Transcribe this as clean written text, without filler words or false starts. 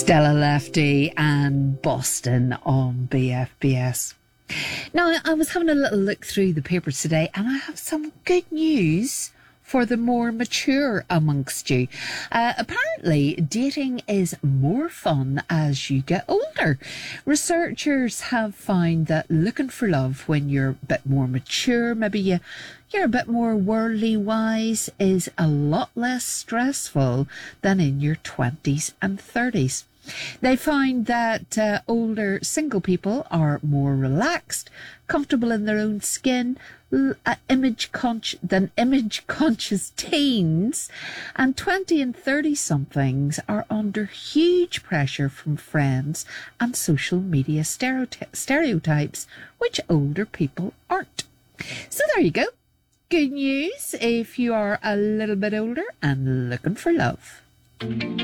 Stella Lefty and Boston on BFBS. Now, I was having a little look through the papers today, and I have some good news for the more mature amongst you. Apparently, dating is more fun as you get older. Researchers have found that looking for love when you're a bit more mature, maybe you're a bit more worldly wise, is a lot less stressful than in your 20s and 30s. They find that older single people are more relaxed, comfortable in their own skin, image-conscious teens, and 20 and 30-somethings are under huge pressure from friends and social media stereotypes, which older people aren't. So there you go. Good news if you are a little bit older and looking for love.